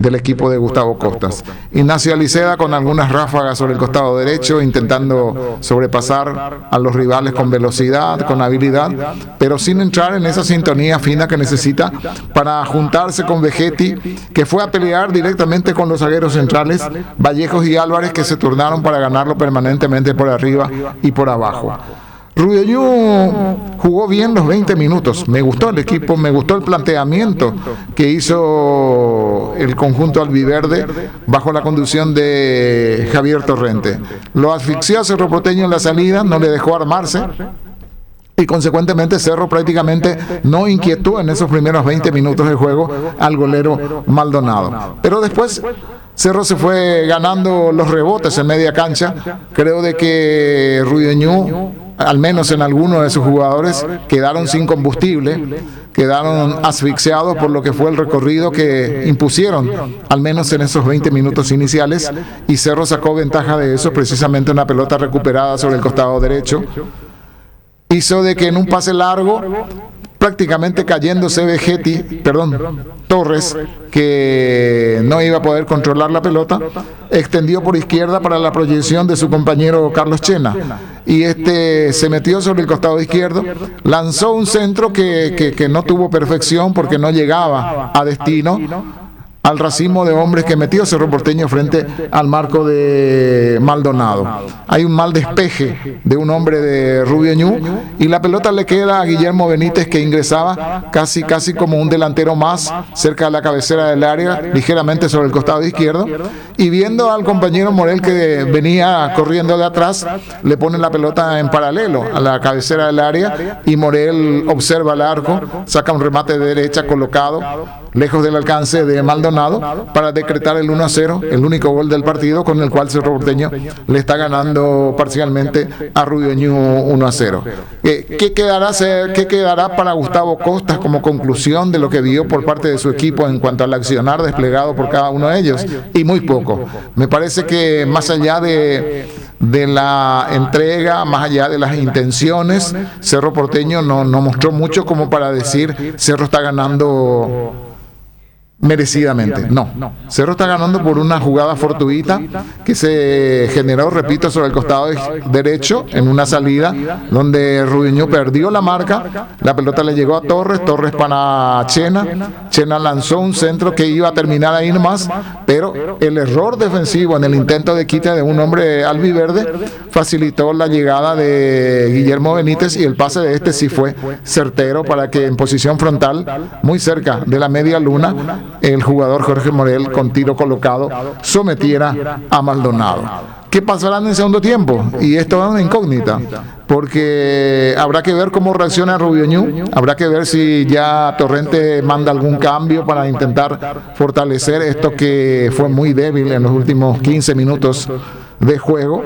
del equipo de Gustavo Costas. Ignacio Aliceda con algunas ráfagas sobre el costado derecho, intentando sobrepasar a los rivales con velocidad, con habilidad, pero sin entrar en esa sintonía fina que necesita para juntarse con Vegetti, que fue a pelear directamente con los zagueros centrales, Vallejos y Álvarez, que se turnaron para ganarlo permanentemente por arriba y por abajo. Rubio Ñu jugó bien los 20 minutos, me gustó el equipo, me gustó el planteamiento que hizo el conjunto albiverde bajo la conducción de Javier Torrente. Lo asfixió a Cerro Porteño en la salida, no le dejó armarse, y consecuentemente Cerro prácticamente no inquietó en esos primeros 20 minutos de juego al golero Maldonado. Pero después Cerro se fue ganando los rebotes en media cancha. Creo de que Rubio Ñu, al menos en algunos de sus jugadores, quedaron sin combustible, quedaron asfixiados por lo que fue el recorrido que impusieron, al menos en esos 20 minutos iniciales, y Cerro sacó ventaja de eso, precisamente una pelota recuperada sobre el costado derecho. Hizo de que en un pase largo, prácticamente cayéndose Torres, que no iba a poder controlar la pelota, extendió por izquierda para la proyección de su compañero Carlos Chena, y este se metió sobre el costado izquierdo, lanzó un centro que no tuvo perfección porque no llegaba a destino al racimo de hombres que metió Cerro Porteño frente al marco de Maldonado. Hay un mal despeje de un hombre de Rubio Ñu y la pelota le queda a Guillermo Benítez, que ingresaba casi como un delantero más cerca de la cabecera del área, ligeramente sobre el costado izquierdo, y viendo al compañero Morel que venía corriendo de atrás, le pone la pelota en paralelo a la cabecera del área y Morel observa el arco, saca un remate de derecha colocado lejos del alcance de Maldonado para decretar el 1-0, el único gol del partido, con el cual Cerro Porteño le está ganando parcialmente a Rubio Ñu 1-0. ¿Qué quedará para Gustavo Costas como conclusión de lo que vio por parte de su equipo en cuanto al accionar desplegado por cada uno de ellos? Y muy poco. Me parece que más allá de la entrega, más allá de las intenciones, Cerro Porteño no mostró mucho como para decir Cerro está ganando merecidamente. No, Cerro está ganando por una jugada fortuita que se generó, repito, sobre el costado derecho en una salida donde Rubio Ñu perdió la marca, la pelota le llegó a Torres para Chena lanzó un centro que iba a terminar ahí nomás, pero el error defensivo en el intento de quite de un hombre albiverde facilitó la llegada de Guillermo Benítez, y el pase de este sí fue certero para que en posición frontal, muy cerca de la media luna, el jugador Jorge Morel, con tiro colocado, sometiera a Maldonado. ¿Qué pasará en el segundo tiempo? Y esto es una incógnita, porque habrá que ver cómo reacciona Rubio Ñu, habrá que ver si ya Torrente manda algún cambio para intentar fortalecer esto que fue muy débil en los últimos 15 minutos de juego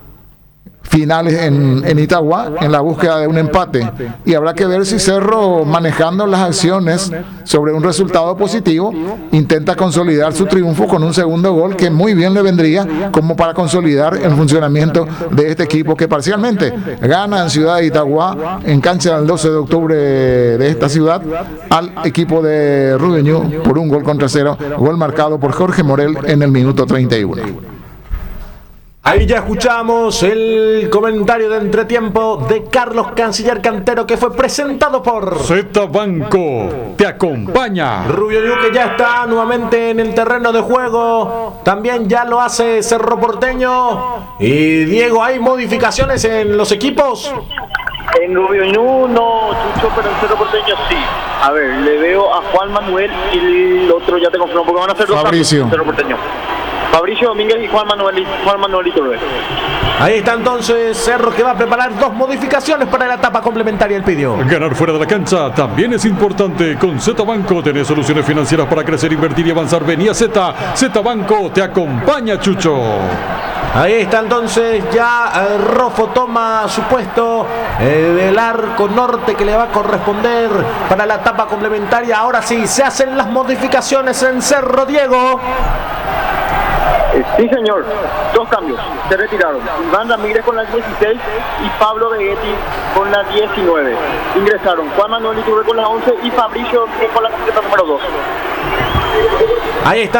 finales en Itagua, en la búsqueda de un empate, y habrá que ver si Cerro, manejando las acciones sobre un resultado positivo, intenta consolidar su triunfo con un segundo gol que muy bien le vendría como para consolidar el funcionamiento de este equipo, que parcialmente gana en Ciudad de Itagua, en cancha del 12 de octubre de esta ciudad, al equipo de Rubio Ñu por 1-0, gol marcado por Jorge Morel en el minuto 31. Ahí ya escuchamos el comentario de entretiempo de Carlos Canciller Cantero, que fue presentado por Z Banco, te acompaña. Rubio Ñu, que ya está nuevamente en el terreno de juego, también ya lo hace Cerro Porteño. Y Diego, ¿hay modificaciones en los equipos? En Rubio Ñu no, Chucho, pero en Cerro Porteño sí. A ver, le veo a Juan Manuel y el otro ya te confirmo, porque van a ser dos cambios en Cerro Porteño. Fabricio Domínguez y Juan Manuel Iturbe. Ahí está entonces Cerro, que va a preparar 2 modificaciones para la etapa complementaria del pidió. Ganar fuera de la cancha también es importante. Con Z Banco tenés soluciones financieras para crecer, invertir y avanzar. Vení a Z Banco te acompaña, Chucho. Ahí está entonces ya Rofo toma su puesto del arco norte que le va a corresponder para la etapa complementaria. Ahora sí, se hacen las modificaciones en Cerro, Diego. Sí, señor. 2 cambios. Se retiraron. Iván Ramírez con la 16 y Pablo Vegetti con la 19. Ingresaron Juan Manuel Iturbe con la 11 y Fabricio con la camiseta número 2. Ahí está.